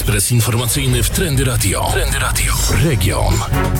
Ekspres informacyjny w Trendy Radio. Trendy Radio. Region.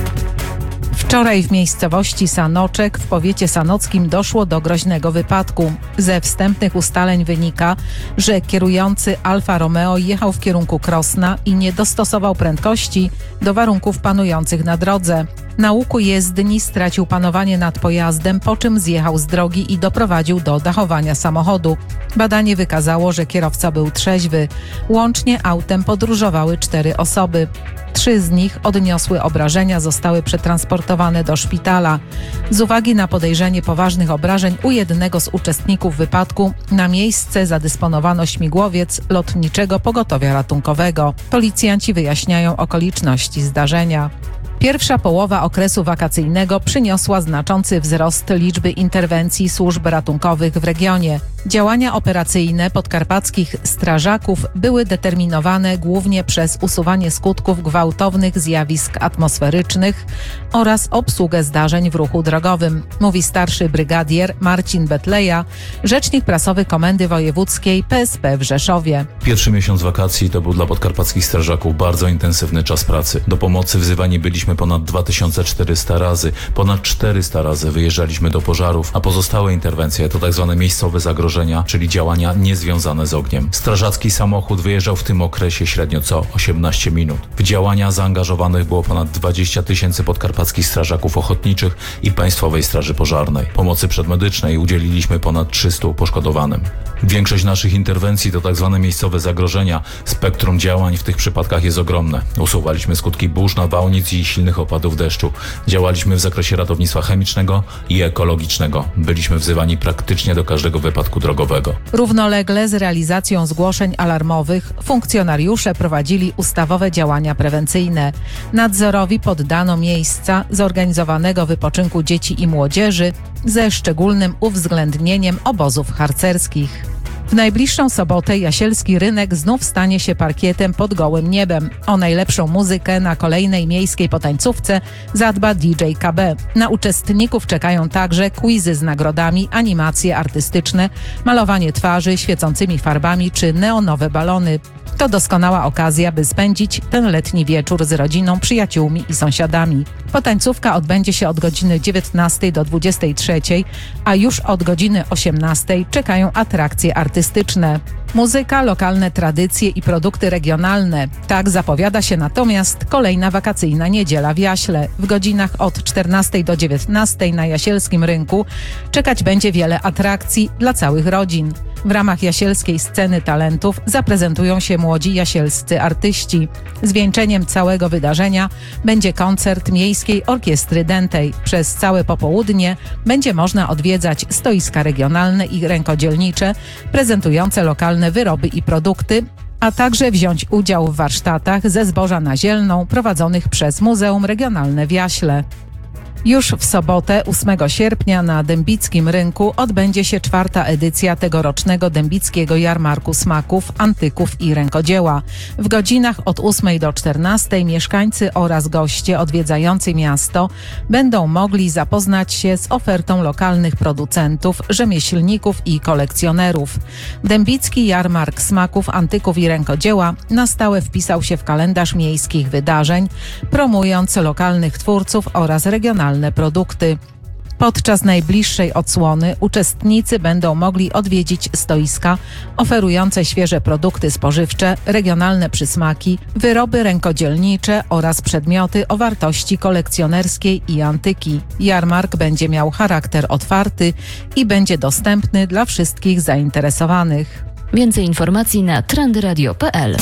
Wczoraj w miejscowości Sanoczek w powiecie sanockim doszło do groźnego wypadku. Ze wstępnych ustaleń wynika, że kierujący Alfa Romeo jechał w kierunku Krosna i nie dostosował prędkości do warunków panujących na drodze. Na łuku jezdni stracił panowanie nad pojazdem, po czym zjechał z drogi i doprowadził do dachowania samochodu. Badanie wykazało, że kierowca był trzeźwy. Łącznie autem podróżowały 4 osoby. 3 z nich odniosły obrażenia, zostały przetransportowane do szpitala. Z uwagi na podejrzenie poważnych obrażeń u jednego z uczestników wypadku na miejsce zadysponowano śmigłowiec lotniczego pogotowia ratunkowego. Policjanci wyjaśniają okoliczności zdarzenia. Pierwsza połowa okresu wakacyjnego przyniosła znaczący wzrost liczby interwencji służb ratunkowych w regionie. Działania operacyjne podkarpackich strażaków były determinowane głównie przez usuwanie skutków gwałtownych zjawisk atmosferycznych oraz obsługę zdarzeń w ruchu drogowym, mówi starszy brygadier Marcin Betleja, rzecznik prasowy Komendy Wojewódzkiej PSP w Rzeszowie. Pierwszy miesiąc wakacji to był dla podkarpackich strażaków bardzo intensywny czas pracy. Do pomocy wzywani byliśmy ponad 2400 razy, ponad 400 razy wyjeżdżaliśmy do pożarów, a pozostałe interwencje to tak zwane miejscowe zagrożenia, czyli działania niezwiązane z ogniem. Strażacki samochód wyjeżdżał w tym okresie średnio co 18 minut. W działania zaangażowanych było ponad 20 000 podkarpackich strażaków ochotniczych i Państwowej Straży Pożarnej. Pomocy przedmedycznej udzieliliśmy ponad 300 poszkodowanym. Większość naszych interwencji to tak zwane miejscowe zagrożenia. Spektrum działań w tych przypadkach jest ogromne. Usuwaliśmy skutki burz, nawałnic i silnych opadów deszczu. Działaliśmy w zakresie ratownictwa chemicznego i ekologicznego. Byliśmy wzywani praktycznie do każdego wypadku drogowego. Równolegle z realizacją zgłoszeń alarmowych funkcjonariusze prowadzili ustawowe działania prewencyjne. Nadzorowi poddano miejsca zorganizowanego wypoczynku dzieci i młodzieży ze szczególnym uwzględnieniem obozów harcerskich. W najbliższą sobotę Jasielski Rynek znów stanie się parkietem pod gołym niebem. O najlepszą muzykę na kolejnej miejskiej potańcówce zadba DJ KB. Na uczestników czekają także quizy z nagrodami, animacje artystyczne, malowanie twarzy świecącymi farbami czy neonowe balony. To doskonała okazja, by spędzić ten letni wieczór z rodziną, przyjaciółmi i sąsiadami. Potańcówka odbędzie się od godziny 19 do 23, a już od godziny 18 czekają atrakcje artystyczne. Muzyka, lokalne tradycje i produkty regionalne. Tak zapowiada się natomiast kolejna wakacyjna niedziela w Jaśle. W godzinach od 14 do 19 na Jasielskim Rynku czekać będzie wiele atrakcji dla całych rodzin. W ramach jasielskiej sceny talentów zaprezentują się młodzi jasielscy artyści. Zwieńczeniem całego wydarzenia będzie koncert Miejskiej Orkiestry Dętej. Przez całe popołudnie będzie można odwiedzać stoiska regionalne i rękodzielnicze, prezentujące lokalne wyroby i produkty, a także wziąć udział w warsztatach ze zboża na zielną prowadzonych przez Muzeum Regionalne w Jaśle. Już w sobotę, 8 sierpnia na Dębickim Rynku odbędzie się 4. edycja tegorocznego Dębickiego Jarmarku Smaków, Antyków i Rękodzieła. W godzinach od 8 do 14 mieszkańcy oraz goście odwiedzający miasto będą mogli zapoznać się z ofertą lokalnych producentów, rzemieślników i kolekcjonerów. Dębicki Jarmark Smaków, Antyków i Rękodzieła na stałe wpisał się w kalendarz miejskich wydarzeń, promując lokalnych twórców oraz regionalne produkty. Podczas najbliższej odsłony uczestnicy będą mogli odwiedzić stoiska oferujące świeże produkty spożywcze, regionalne przysmaki, wyroby rękodzielnicze oraz przedmioty o wartości kolekcjonerskiej i antyki. Jarmark będzie miał charakter otwarty i będzie dostępny dla wszystkich zainteresowanych. Więcej informacji na trendyradio.pl.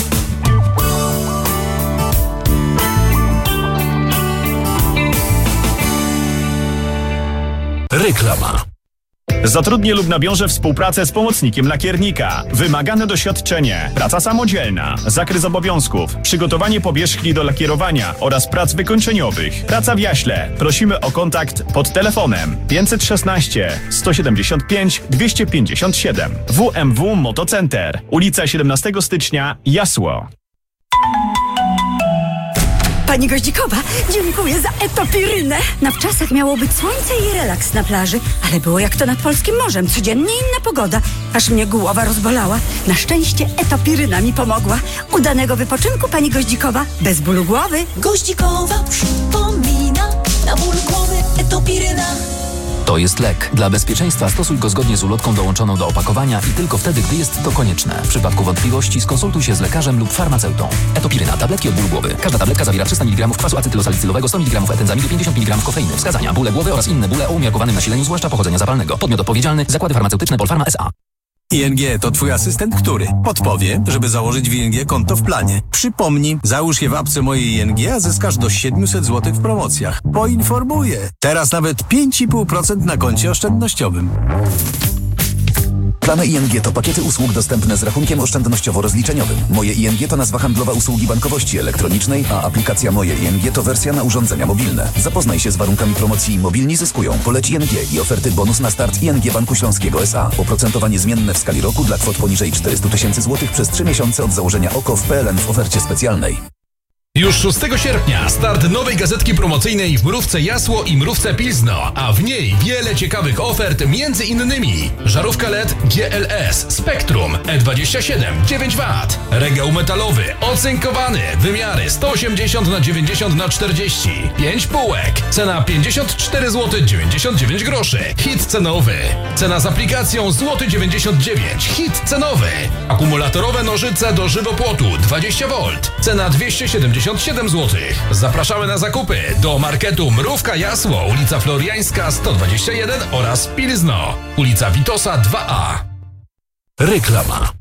Reklama. Zatrudnię lub nawiążę współpracę z pomocnikiem lakiernika. Wymagane doświadczenie, praca samodzielna, zakres obowiązków, przygotowanie powierzchni do lakierowania oraz prac wykończeniowych. Praca w Jaśle. Prosimy o kontakt pod telefonem 516 175 257. WMW Motocenter. Ulica 17 stycznia, Jasło. Pani Goździkowa, dziękuję za etopirynę. Na wczasach miało być słońce i relaks na plaży, ale było jak to nad polskim morzem. Codziennie inna pogoda. Aż mnie głowa rozbolała. Na szczęście etopiryna mi pomogła. Udanego wypoczynku, pani Goździkowa, bez bólu głowy. Goździkowa przypomina, na ból głowy etopiryna. To jest lek. Dla bezpieczeństwa stosuj go zgodnie z ulotką dołączoną do opakowania i tylko wtedy, gdy jest to konieczne. W przypadku wątpliwości skonsultuj się z lekarzem lub farmaceutą. Etopiryna. Tabletki od bólu głowy. Każda tabletka zawiera 300 mg kwasu acetylosalicylowego, 100 mg etenzamidu, 50 mg kofeiny. Wskazania: bóle głowy oraz inne bóle o umiarkowanym nasileniu, zwłaszcza pochodzenia zapalnego. Podmiot odpowiedzialny: Zakłady Farmaceutyczne Polpharma S.A. ING to twój asystent, który podpowie, żeby założyć w ING konto w planie. Przypomni, załóż je w apce mojej ING, a zyskasz do 700 zł w promocjach. Poinformuję. Teraz nawet 5,5% na koncie oszczędnościowym. Plany ING to pakiety usług dostępne z rachunkiem oszczędnościowo-rozliczeniowym. Moje ING to nazwa handlowa usługi bankowości elektronicznej, a aplikacja Moje ING to wersja na urządzenia mobilne. Zapoznaj się z warunkami promocji Mobilni zyskują. Poleć ING i oferty bonus na start ING Banku Śląskiego S.A. Oprocentowanie zmienne w skali roku dla kwot poniżej 400 000 złotych przez 3 miesiące od założenia OKO w PLN w ofercie specjalnej. Już 6 sierpnia start nowej gazetki promocyjnej w Mrówce Jasło i Mrówce Pilzno, a w niej wiele ciekawych ofert, między innymi żarówka LED GLS Spectrum E27 9W, regał metalowy ocynkowany, wymiary 180x90x40, 5 półek, cena 54 zł 99 groszy, hit cenowy, cena z aplikacją złoty 99, hit cenowy, akumulatorowe nożyce do żywopłotu 20V, cena 277 zł. Zapraszamy na zakupy do marketu Mrówka Jasło, ulica Floriańska 121 oraz Pilzno, ulica Witosa 2A. Reklama.